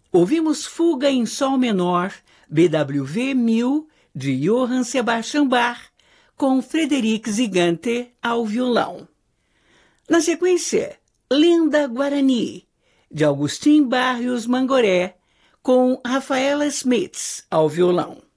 Ouvimos Fuga em Sol Menor, BWV 1000, de Johann Sebastian Bach, com Frederic Zigante ao violão. Na sequência, Linda Guarani, de Agustin Barrios Mangoré, com Rafaela Smits ao violão.